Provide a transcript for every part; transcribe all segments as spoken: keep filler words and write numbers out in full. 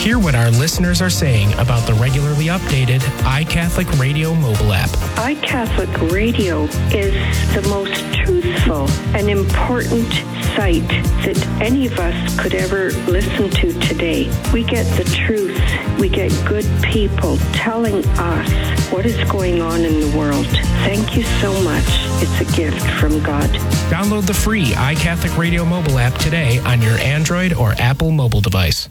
Hear what our listeners are saying about the regularly updated iCatholic Radio mobile app. iCatholic Radio is the most truthful and important site that any of us could ever listen to today. We get the truth. We get good people telling us what is going on in the world. Thank you so much. It's a gift from God. Download the free iCatholic Radio mobile app today on your Android or Apple mobile device.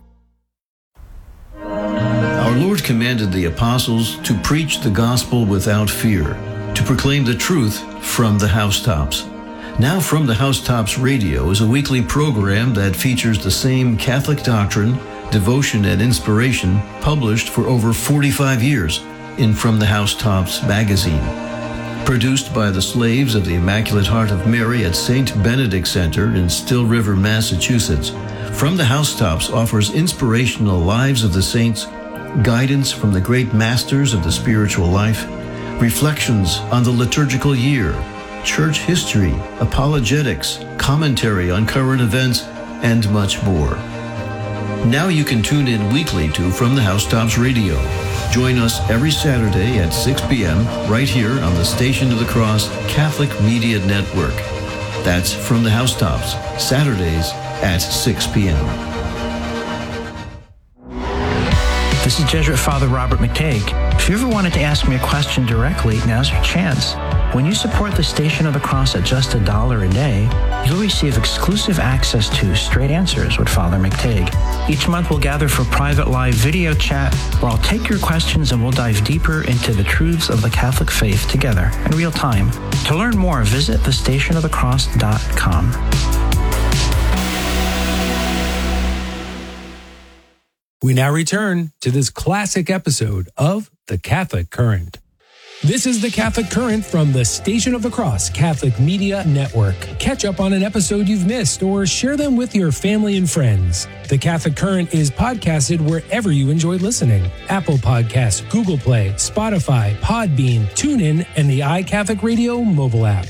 Our Lord commanded the apostles to preach the gospel without fear, to proclaim the truth from the housetops. Now From the Housetops Radio is a weekly program that features the same Catholic doctrine, devotion, and inspiration published for over forty-five years in From the Housetops magazine. Produced by the slaves of the Immaculate Heart of Mary at Saint Benedict Center in Still River, Massachusetts, From the Housetops offers inspirational lives of the saints, guidance from the great masters of the spiritual life, reflections on the liturgical year, church history, apologetics, commentary on current events, and much more. Now you can tune in weekly to From the Housetops Radio. Join us every Saturday at six p.m. right here on the Station of the Cross Catholic Media Network. That's From the Housetops, Saturdays at six p.m. This is Jesuit Father Robert McTague. If you ever wanted to ask me a question directly, now's your chance. When you support the Station of the Cross at just a dollar a day, you'll receive exclusive access to Straight Answers with Father McTague. Each month we'll gather for private live video chat where I'll take your questions and we'll dive deeper into the truths of the Catholic faith together in real time. To learn more, visit the station of the cross dot com. We now return to this classic episode of The Catholic Current. This is The Catholic Current from the Station of the Cross Catholic Media Network. Catch up on an episode you've missed or share them with your family and friends. The Catholic Current is podcasted wherever you enjoy listening. Apple Podcasts, Google Play, Spotify, Podbean, TuneIn, and the iCatholic Radio mobile app.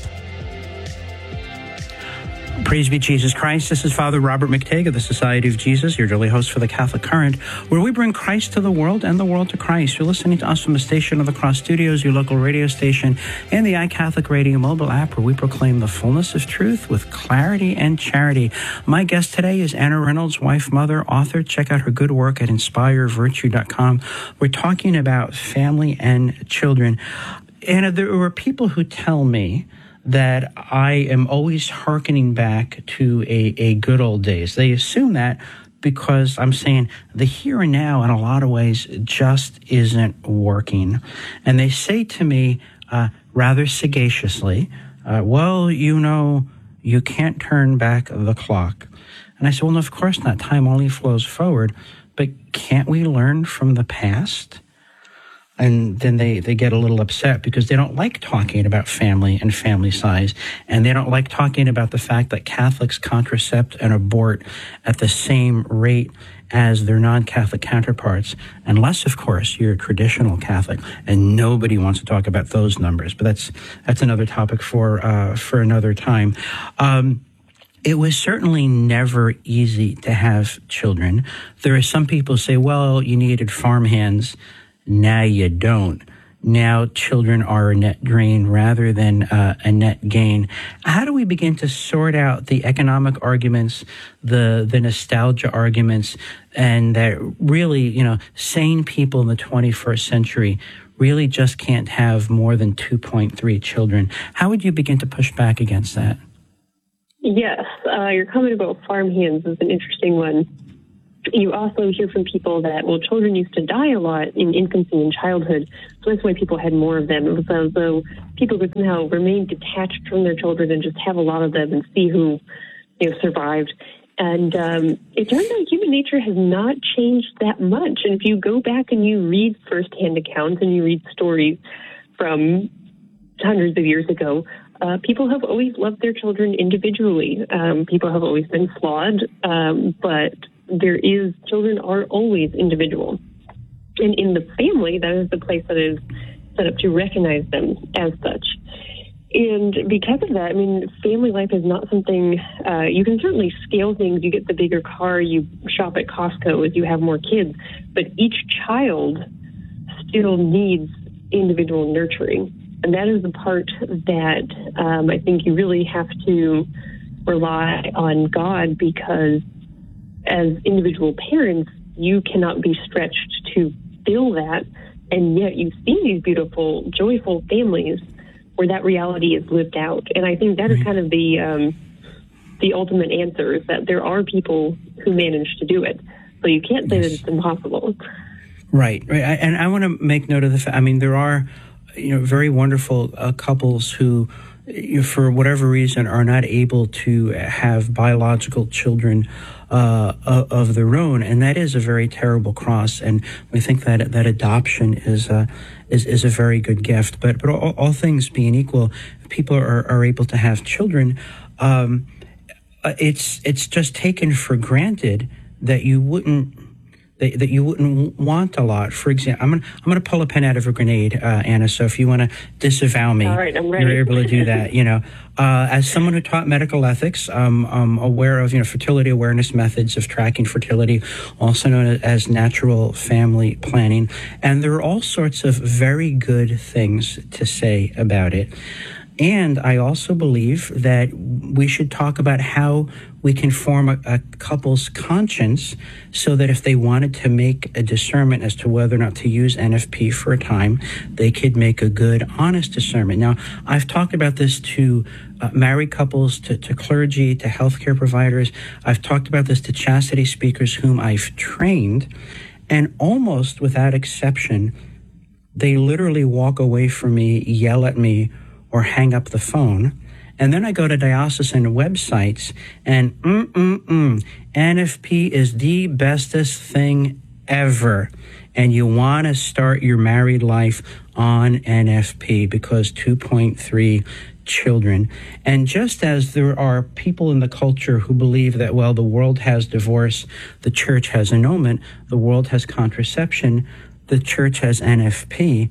Praise be Jesus Christ. This is Father Robert McTague of the Society of Jesus, your daily host for the Catholic Current, where we bring Christ to the world and the world to Christ. You're listening to us from the Station of the Cross Studios, your local radio station, and the iCatholic Radio mobile app, where we proclaim the fullness of truth with clarity and charity. My guest today is Anna Reynolds, wife, mother, author. Check out her good work at inspire virtue dot com. We're talking about family and children. Anna, there are people who tell me that I am always hearkening back to a, a good old days. They assume that because I'm saying the here and now in a lot of ways just isn't working. And they say to me uh, rather sagaciously, uh, well, you know, you can't turn back the clock. And I said, well, no, of course not. Time only flows forward. But can't we learn from the past? And then they, they get a little upset because they don't like talking about family and family size. And they don't like talking about the fact that Catholics contracept and abort at the same rate as their non-Catholic counterparts. Unless, of course, you're a traditional Catholic. And nobody wants to talk about those numbers. But that's that's another topic for, uh, for another time. Um, It was certainly never easy to have children. There are some people who say, well, you needed farmhands. Now you don't. Now children are a net drain rather than uh, a net gain. How do we begin to sort out the economic arguments, the the nostalgia arguments, and that really, you know, sane people in the twenty-first century really just can't have more than two point three children? How would you begin to push back against that? Yes, uh, your comment about farmhands is an interesting one. You also hear from people that, well, children used to die a lot in infancy and childhood, so that's why people had more of them. It was as though people could somehow remain detached from their children and just have a lot of them and see who, you know, survived. And um, it turns out human nature has not changed that much. And if you go back and you read firsthand accounts and you read stories from hundreds of years ago, uh, people have always loved their children individually. Um, people have always been flawed, um, but there is, children are always individual. And in the family, that is the place that is set up to recognize them as such. And because of that, I mean, family life is not something, uh, you can certainly scale things. You get the bigger car, you shop at Costco as you have more kids, but each child still needs individual nurturing. And that is the part that um, I think you really have to rely on God, because as individual parents, you cannot be stretched to fill that. And yet you see these beautiful, joyful families where that reality is lived out. And I think that is kind of the um, the ultimate answer, is that there are people who manage to do it. So you can't say yes. that it's impossible. Right, right. I, and I want to make note of the fact, I mean, there are, you know, very wonderful uh, couples who, you know, for whatever reason, are not able to have biological children uh, of their own, and that is a very terrible cross. And we think that that adoption is a is, is a very good gift. But but all, all things being equal, if people are, are able to have children, um, it's it's just taken for granted that you wouldn't. That, that you wouldn't want a lot. For example, I'm gonna I'm gonna pull a pen out of a grenade, uh, Anna. So if you want to disavow me, all right, I'm ready. You're able to do that. You know, uh, as someone who taught medical ethics, um, I'm aware of you know fertility awareness methods of tracking fertility, also known as natural family planning, and there are all sorts of very good things to say about it. And I also believe that we should talk about how we can form a, a couple's conscience so that if they wanted to make a discernment as to whether or not to use N F P for a time, they could make a good, honest discernment. Now, I've talked about this to uh, married couples, to, to clergy, to healthcare providers. I've talked about this to chastity speakers whom I've trained, and almost without exception, they literally walk away from me, yell at me, or hang up the phone. And then I go to diocesan websites and mm-mm-mm, N F P is the bestest thing ever. And you want to start your married life on N F P because two point three children. And just as there are people in the culture who believe that, well, the world has divorce, the church has annulment, the world has contraception, the church has N F P,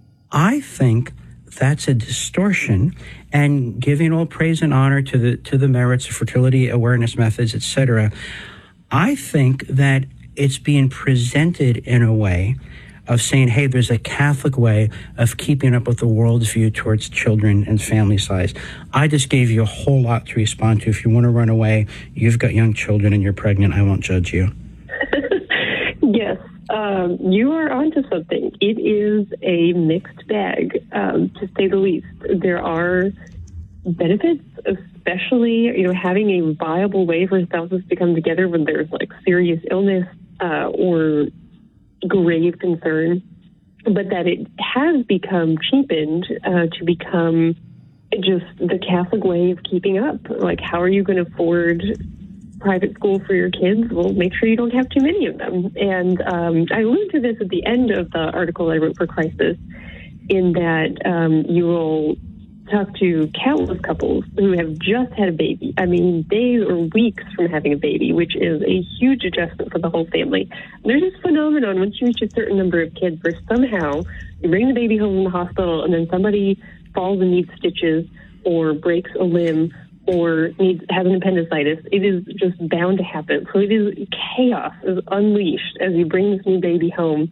I think that's a distortion, and giving all praise and honor to the to the merits of fertility awareness methods, et cetera. I think that it's being presented in a way of saying, hey, there's a Catholic way of keeping up with the world's view towards children and family size. I just gave you a whole lot to respond to. If you want to run away, you've got young children and you're pregnant, I won't judge you. Yes. Um, you are onto something. It is a mixed bag, um, to say the least. There are benefits, especially, you know, having a viable way for spouses to come together when there's like serious illness uh, or grave concern, but that it has become cheapened uh, to become just the Catholic way of keeping up. Like, how are you going to afford private school for your kids? Well, make sure you don't have too many of them. And um, I alluded to this at the end of the article I wrote for Crisis, in that um, you will talk to countless couples who have just had a baby. I mean, days or weeks from having a baby, which is a huge adjustment for the whole family. There's this phenomenon once you reach a certain number of kids where somehow you bring the baby home from the hospital and then somebody falls and needs stitches or breaks a limb or needs has an appendicitis. It is just bound to happen. So it is chaos is unleashed as you bring this new baby home.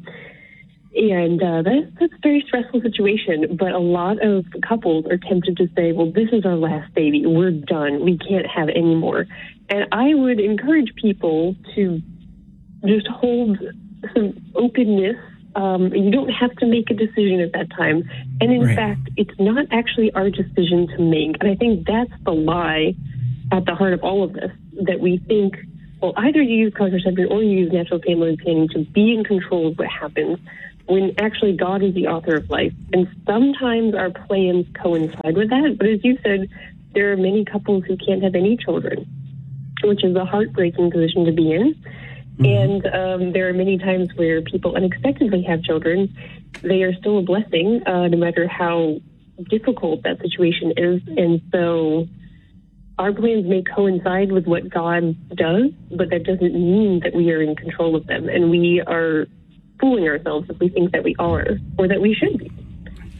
And uh, that's, that's a very stressful situation. But a lot of couples are tempted to say, well, this is our last baby. We're done. We can't have any more. And I would encourage people to just hold some openness. Um, you don't have to make a decision at that time. And in right. fact, it's not actually our decision to make. And I think that's the lie at the heart of all of this, that we think, well, either you use contraception or you use natural family planning to be in control of what happens, when actually God is the author of life. And sometimes our plans coincide with that. But as you said, there are many couples who can't have any children, which is a heartbreaking position to be in. Mm-hmm. And um, there are many times where people unexpectedly have children. They are still a blessing, uh, no matter how difficult that situation is. And so our plans may coincide with what God does, but that doesn't mean that we are in control of them. And we are fooling ourselves if we think that we are or that we should be.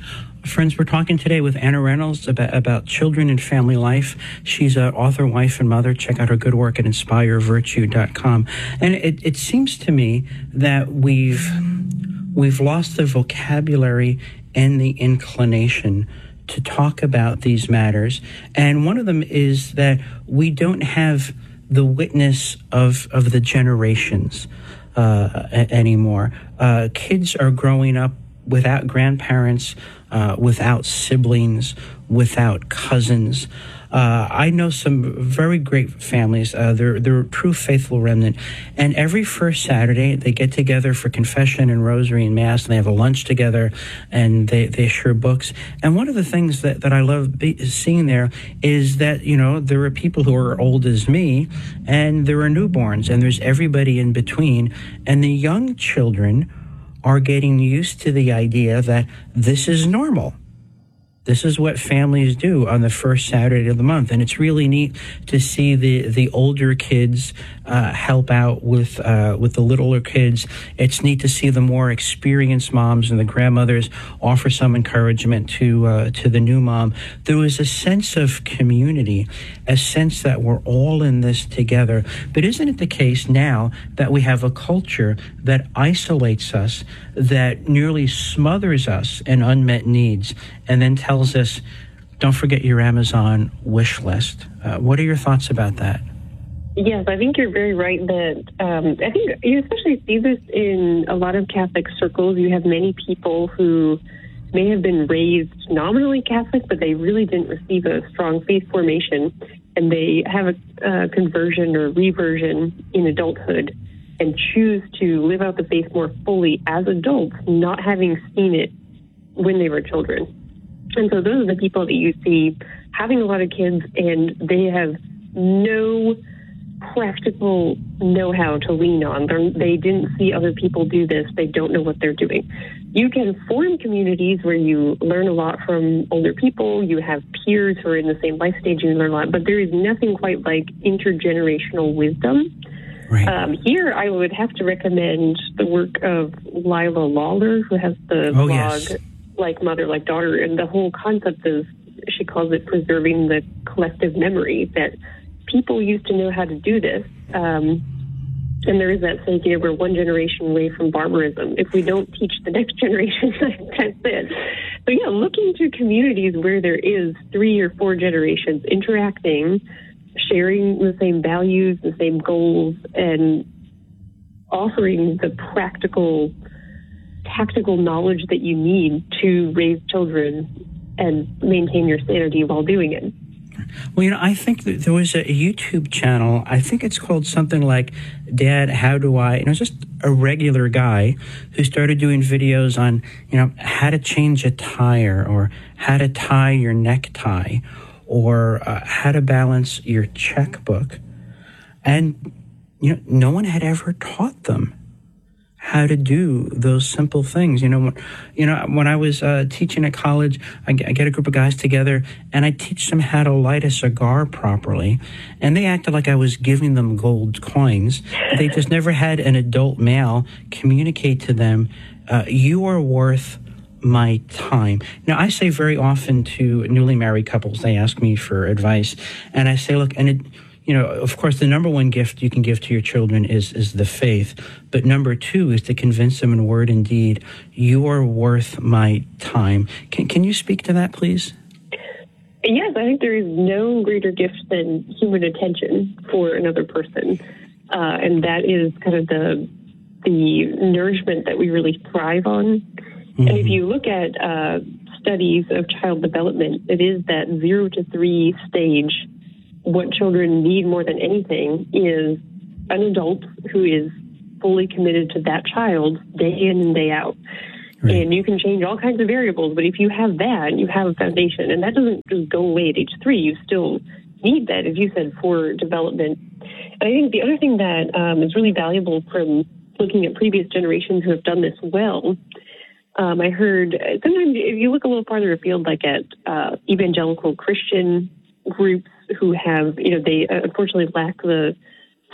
Friends, we're talking today with Anna Reynolds about, about children and family life. She's an author, wife, and mother. Check out her good work at inspire virtue dot com. And it, it seems to me that we've we've lost the vocabulary and the inclination to talk about these matters. And one of them is that we don't have the witness of, of the generations uh, a- anymore. Uh, kids are growing up without grandparents, uh, without siblings, without cousins. Uh, I know some very great families. Uh, they're, they're a true faithful remnant. And every first Saturday, they get together for confession and rosary and mass, and they have a lunch together, and they, they share books. And one of the things that, that I love be, seeing there is that, you know, there are people who are old as me, and there are newborns, and there's everybody in between. And the young children are getting used to the idea that this is normal. This is what families do on the first Saturday of the month. And it's really neat to see the, the older kids uh, help out with uh, with the littler kids. It's neat to see the more experienced moms and the grandmothers offer some encouragement to uh, to the new mom. There was a sense of community, a sense that we're all in this together. But isn't it the case now that we have a culture that isolates us, that nearly smothers us in unmet needs, and then tells us, don't forget your Amazon wish list? Uh, what are your thoughts about that? Yes, I think you're very right that um, I think you especially see this in a lot of Catholic circles. You have many people who may have been raised nominally Catholic, but they really didn't receive a strong faith formation, and they have a uh, conversion or reversion in adulthood and choose to live out the faith more fully as adults, not having seen it when they were children. And so those are the people that you see having a lot of kids, and they have no practical know-how to lean on. They're, they didn't see other people do this. They don't know what they're doing. You can form communities where you learn a lot from older people. You have peers who are in the same life stage, and you learn a lot. But there is nothing quite like intergenerational wisdom. Right. Um, here, I would have to recommend the work of Lila Lawler, who has the oh, blog yes. Like Mother, Like Daughter. And the whole concept is, she calls it preserving the collective memory, that people used to know how to do this. Um, and there is that saying, you know, we're one generation away from barbarism. If we don't teach the next generation, that's it. So, yeah, look into communities where there is three or four generations interacting, sharing the same values, the same goals, and offering the practical, tactical knowledge that you need to raise children and maintain your sanity while doing it. Well, you know, I think that there was a YouTube channel, I think it's called something like Dad, How Do I? And it was just a regular guy who started doing videos on, you know, how to change a tire, or how to tie your necktie, or uh, how to balance your checkbook. And, you know, no one had ever taught them how to do those simple things. You know, when, you know, when I was uh, teaching at college, I, I get a group of guys together and I teach them how to light a cigar properly. And they acted like I was giving them gold coins. They just never had an adult male communicate to them, uh, you are worth my time. Now, I say very often to newly married couples, they ask me for advice, and I say, look, and it, you know, of course, the number one gift you can give to your children is is the faith. But number two is to convince them in word and deed, you are worth my time. Can can you speak to that, please? Yes, I think there is no greater gift than human attention for another person. Uh, and that is kind of the the nourishment that we really thrive on. Mm-hmm. And if you look at uh, studies of child development, it is that zero to three stage. What children need more than anything is an adult who is fully committed to that child day in and day out. Right. And you can change all kinds of variables, but if you have that, you have a foundation. And that doesn't just go away at age three. You still need that, as you said, for development. And I think the other thing that um, is really valuable from looking at previous generations who have done this well, um, I heard sometimes if you look a little farther afield, like at uh, evangelical Christian groups who have, you know, they uh, unfortunately lack the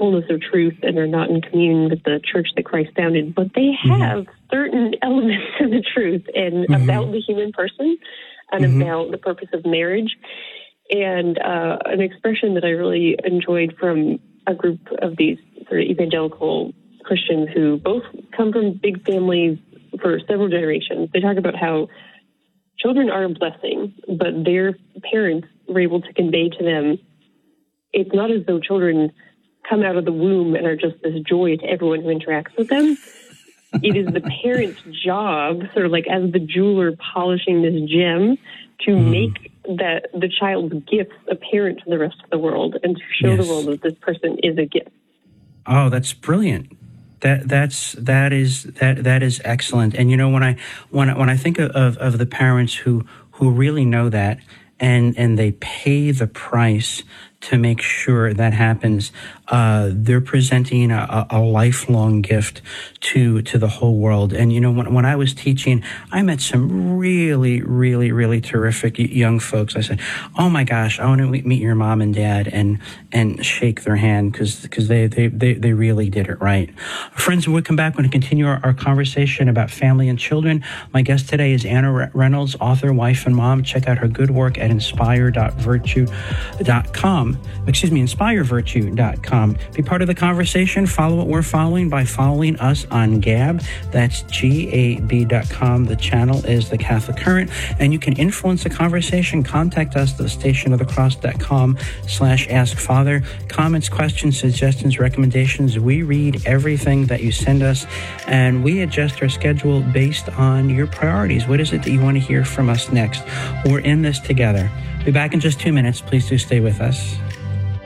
fullness of truth and are not in communion with the church that Christ founded, but they have mm-hmm. certain elements of the truth and mm-hmm. about the human person and mm-hmm. about the purpose of marriage. And uh, an expression that I really enjoyed from a group of these sort of evangelical Christians who both come from big families for several generations. They talk about how children are a blessing, but their parents were able to convey to them, it's not as though children come out of the womb and are just this joy to everyone who interacts with them. It is the parent's job, sort of like as the jeweler polishing this gem, to mm. make that the child's gifts apparent to the rest of the world and to show yes. the world that this person is a gift. Oh, that's brilliant. That that's that is that that is excellent. And you know, when I when I, when I think of, of the parents who who really know that and and they pay the price to make sure that happens, uh, they're presenting a, a lifelong gift to to the whole world. And you know, when when I was teaching, I met some really, really, really terrific young folks. I said, "Oh my gosh, I want to meet your mom and dad and and shake their hand because because they, they they they really did it right." Friends, when we come back, we're going to continue our, our conversation about family and children. My guest today is Anna Reynolds, author, wife, and mom. Check out her good work at inspire dot virtue dot com. Excuse me, inspire virtue dot com. Be part of the conversation. Follow what we're following by following us on Gab. That's G A B dot com. The channel is The Catholic Current. And you can influence the conversation. Contact us at the station of the cross dot com slash ask father. Comments, questions, suggestions, recommendations. We read everything that you send us, and we adjust our schedule based on your priorities. What is it that you want to hear from us next? We're in this together. Be back in just two minutes. Please do stay with us.